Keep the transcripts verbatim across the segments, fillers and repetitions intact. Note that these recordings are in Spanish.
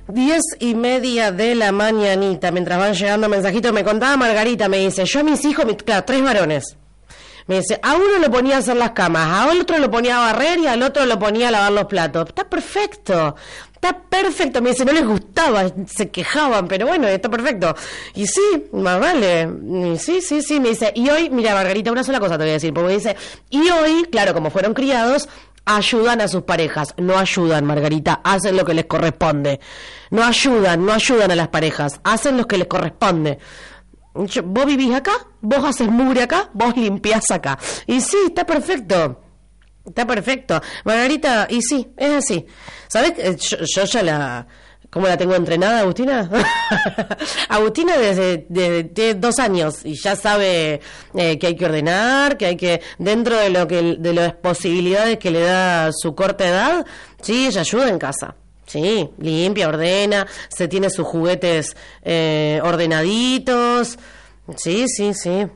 Diez y media de la mañanita, mientras van llegando mensajitos, me contaba Margarita, me dice, yo a mis hijos, mis, claro, tres varones, me dice, a uno lo ponía a hacer las camas, a otro lo ponía a barrer y al otro lo ponía a lavar los platos. Está perfecto, está perfecto. Me dice, no les gustaba, se quejaban, pero bueno, está perfecto. Y sí, más vale. Y sí, sí, sí, me dice, y hoy, mira Margarita, una sola cosa te voy a decir, porque me dice, y hoy, claro, como fueron criados, ayudan a sus parejas. No ayudan, Margarita, hacen lo que les corresponde. No ayudan, no ayudan a las parejas, hacen lo que les corresponde. Yo, vos vivís acá, vos haces mugre acá, vos limpiás acá. Y sí, está perfecto. Está perfecto. Margarita, y sí, es así. ¿Sabés? Yo, yo ya la... ¿Cómo la tengo entrenada, Agustina? Agustina desde, desde, desde dos años y ya sabe eh, que hay que ordenar, que hay que, dentro de lo que de las posibilidades que le da su corta edad, sí, ella ayuda en casa. Sí, limpia, ordena, se tiene sus juguetes eh, ordenaditos. Sí, sí, sí.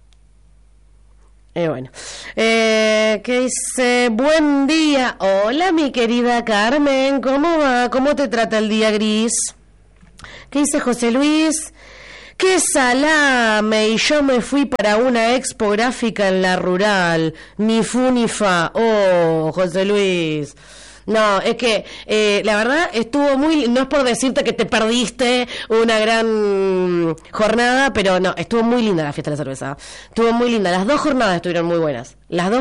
Eh, bueno, eh, ¿qué dice? Buen día. Hola, mi querida Carmen, ¿cómo va? ¿Cómo te trata el día gris? ¿Qué dice José Luis? ¡Qué salame! Y yo me fui para una expo gráfica en la rural. Ni fu ni fa. Oh, José Luis. No, es que eh, la verdad estuvo muy... No es por decirte que te perdiste una gran jornada, pero no, estuvo muy linda la fiesta de la cerveza. Estuvo muy linda. Las dos jornadas estuvieron muy buenas. Las dos